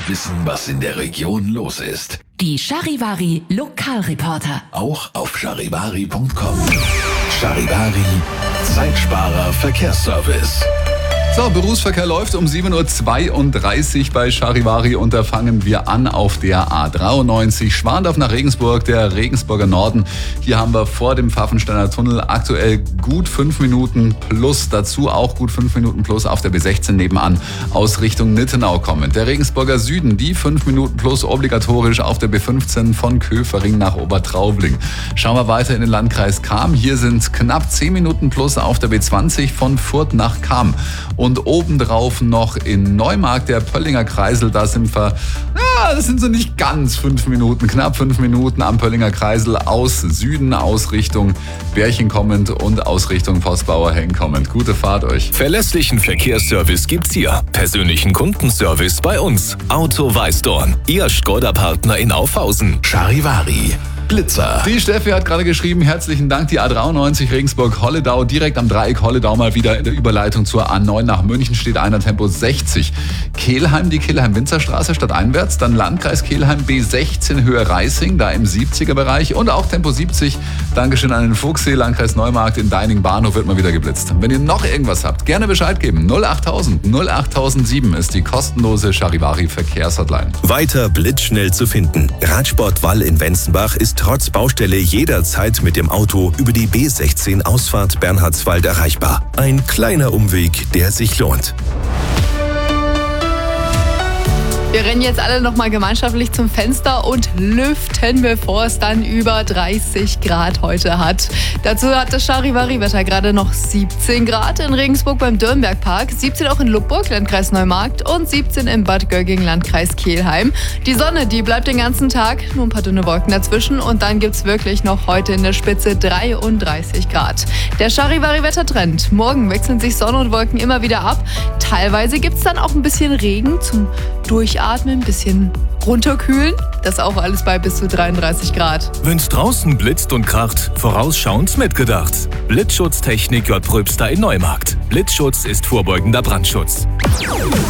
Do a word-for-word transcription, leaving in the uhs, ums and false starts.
wissen, was in der Region los ist. Die Charivari Lokalreporter. Auch auf charivari punkt com. Charivari, Zeitsparer Verkehrsservice. So, Berufsverkehr läuft um sieben Uhr zweiunddreißig bei Charivari und da fangen wir an auf der A dreiundneunzig Schwandorf nach Regensburg, der Regensburger Norden. Hier haben wir vor dem Pfaffensteiner Tunnel aktuell gut fünf Minuten plus, dazu auch gut fünf Minuten plus auf der B sechzehn nebenan aus Richtung Nittenau kommend. Der Regensburger Süden, die fünf Minuten plus obligatorisch auf der B fünfzehn von Köfering nach Obertraubling. Schauen wir weiter in den Landkreis Cham. Hier sind knapp zehn Minuten plus auf der B zwanzig von Furth nach Cham. Und obendrauf noch in Neumarkt, der Pöllinger Kreisel, da sind wir, ja, das sind so nicht ganz fünf Minuten, knapp fünf Minuten am Pöllinger Kreisel aus Süden, aus Richtung Bärchen kommend und aus Richtung Postbauer Heng kommend. Gute Fahrt euch. Verlässlichen Verkehrsservice gibt's hier. Persönlichen Kundenservice bei uns. Auto Weißdorn, Ihr Skoda-Partner in Aufhausen. Charivari. Blitzer. Die Steffi hat gerade geschrieben, herzlichen Dank, die A dreiundneunzig Regensburg-Holledau, direkt am Dreieck Holledau mal wieder in der Überleitung zur A neun nach München steht einer Tempo sechzig. Kelheim, die Kelheim-Winzerstraße stadteinwärts, dann Landkreis Kelheim B sechzehn Höhe Reising, da im siebziger Bereich und auch Tempo siebzig. Dankeschön an den Fuchsee, Landkreis Neumarkt in Deining Bahnhof wird mal wieder geblitzt. Wenn ihr noch irgendwas habt, gerne Bescheid geben. null achttausend null achttausendsieben ist die kostenlose Charivari Verkehrshotline. Weiter blitzschnell zu finden. Radsport Wall in Wenzenbach ist trotz Baustelle jederzeit mit dem Auto über die B sechzehn Ausfahrt Bernhardswald erreichbar. Ein kleiner Umweg, der sich lohnt. Wir rennen jetzt alle nochmal gemeinschaftlich zum Fenster und lüften, bevor es dann über dreißig Grad heute hat. Dazu hat das Charivari-Wetter gerade noch siebzehn Grad in Regensburg beim Dürnbergpark, siebzehn auch in Lubburg, Landkreis Neumarkt und siebzehn in Bad Gögging, Landkreis Kelheim. Die Sonne, die bleibt den ganzen Tag, nur ein paar dünne Wolken dazwischen und dann gibt's wirklich noch heute in der Spitze dreiunddreißig Grad. Der Charivari-Wettertrend. Morgen wechseln sich Sonne und Wolken immer wieder ab. Teilweise gibt's dann auch ein bisschen Regen zum Durchatmen, ein bisschen runterkühlen. Das auch alles bei bis zu dreiunddreißig Grad. Wenn's draußen blitzt und kracht, vorausschauend mitgedacht. Blitzschutztechnik J. Pröbster in Neumarkt. Blitzschutz ist vorbeugender Brandschutz.